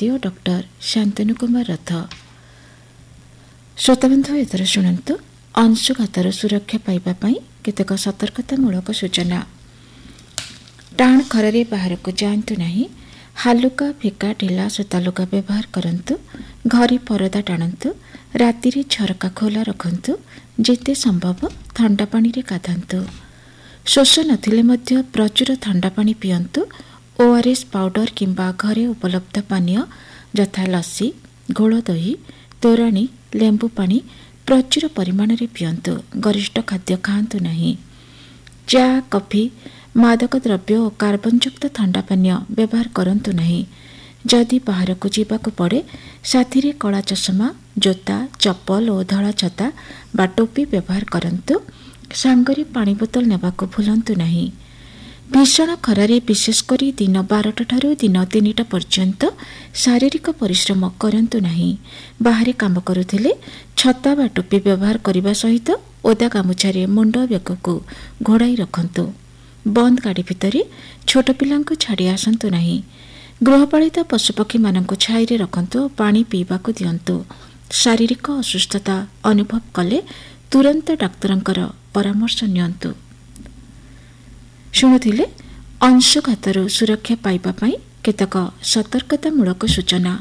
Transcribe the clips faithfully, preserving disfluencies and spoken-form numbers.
ମହାନ୍ତି ଓ doctor Shantanu Kumar ରଥ। ଶ୍ରୋତାବନ୍ଧୁ ଏଥର ଶୁଣନ୍ତୁ ଅଂଶୁଘାତର ସୁରକ୍ଷା ପାଇବା ପାଇଁ କେତେକ ସତର୍କତାମୂଳକ ସୂଚନା। ଟାଣ ଖରାରେ ବାହାରକୁ ଯାଆନ୍ତୁ ନାହିଁ। ହାଲୁକା ଫିକା ଢିଲା ସୂତା ଲୁଗା ବ୍ୟବହାର କରନ୍ତୁ। ଘରେ ପରଦା ଟାଣନ୍ତୁ। ରାତିରେ ଝରକା ଖୋଲା ରଖନ୍ତୁ। ଯେତେ ସମ୍ଭବ ଥଣ୍ଡା ପାଣିରେ ଗାଧାନ୍ତୁ। ଶୋଷ ନଥିଲେ ମଧ୍ୟ ପ୍ରଚୁର ଥଣ୍ଡା ପାଣି ପିଅନ୍ତୁ। ଓ ଆର୍ ଏସ୍ ପାଉଡର କିମ୍ବା ଘରେ ଉପଲବ୍ଧ ପାନୀୟ ଯଥା ଲସି, ଘୋଳ ଦହି, ତୋରାଣୀ, ଲେମ୍ବୁ ପାଣି ପ୍ରଚୁର ପରିମାଣରେ ପିଅନ୍ତୁ। ଗରିଷ୍ଠ ଖାଦ୍ୟ ଖାଆନ୍ତୁ ନାହିଁ। ଚା, କଫି, ମାଦକ ଦ୍ରବ୍ୟ ଓ କାର୍ବନଯୁକ୍ତ ଥଣ୍ଡା ପାନୀୟ ବ୍ୟବହାର କରନ୍ତୁ ନାହିଁ। ଯଦି ବାହାରକୁ ଯିବାକୁ ପଡ଼େ ସାଥିରେ କଳା ଚଷମା, ଜୋତା, ଚପଲ ଓ ଧଳା ଛତା ବା ଟୋପି ବ୍ୟବହାର କରନ୍ତୁ। ସାଙ୍ଗରେ ପାଣି ବୋତଲ ନେବାକୁ ଭୁଲନ୍ତୁ ନାହିଁ। ଭୀଷଣ ଖରାରେ ବିଶେଷ କରି ଦିନ ବାରଟା ଠାରୁ ଦିନ ତିନିଟା ପର୍ଯ୍ୟନ୍ତ ଶାରୀରିକ ପରିଶ୍ରମ କରନ୍ତୁ ନାହିଁ। ବାହାରେ କାମ କରୁଥିଲେ ଛତା ବା ଟୋପି ବ୍ୟବହାର କରିବା ସହିତ ଓଦା ଗାମୁଛାରେ ମୁଣ୍ଡ ବେକକୁ ଘୋଡ଼ାଇ ରଖନ୍ତୁ। ବନ୍ଦ ଗାଡ଼ି ଭିତରେ ଛୋଟ ପିଲାଙ୍କୁ ଛାଡ଼ି ଆସନ୍ତୁ ନାହିଁ। ଗୃହପାଳିତ ପଶୁପକ୍ଷୀମାନଙ୍କୁ ଛାଇରେ ରଖନ୍ତୁ ଓ ପାଣି ପିଇବାକୁ ଦିଅନ୍ତୁ। ଶାରୀରିକ ଅସୁସ୍ଥତା ଅନୁଭବ କଲେ ତୁରନ୍ତ ଡାକ୍ତରଙ୍କର ପରାମର୍ଶ ନିଅନ୍ତୁ। ଶୁଣୁଥିଲେ ଅଂଶୁଘାତରୁ ସୁରକ୍ଷା ପାଇବା ପାଇଁ କେତେକ ସତର୍କତାମୂଳକ ସୂଚନା।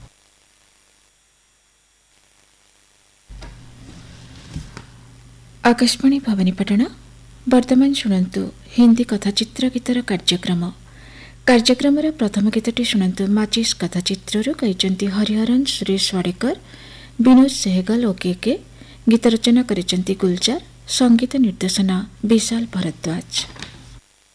ଆକାଶବାଣୀ ଭବାନୀପାଟଣା। ବର୍ତ୍ତମାନ ଶୁଣନ୍ତୁ ହିନ୍ଦୀ କଥାଚିତ୍ର ଗୀତର କାର୍ଯ୍ୟକ୍ରମ। କାର୍ଯ୍ୟକ୍ରମର ପ୍ରଥମ ଗୀତଟି ଶୁଣନ୍ତୁ ମାଚିସ୍ କଥାଚିତ୍ରରୁ ଗାଇଛନ୍ତି ହରିହରନ୍, ସୁରେଶ ୱାଡେକର, ବିନୋଦ ସେହଗଲ ଓ କେ କେ। ଗୀତ ରଚନା କରିଛନ୍ତି ଗୁଲଜାର। ସଙ୍ଗୀତ ନିର୍ଦ୍ଦେଶନା ବିଶାଲ ଭରଦ୍ୱାଜ।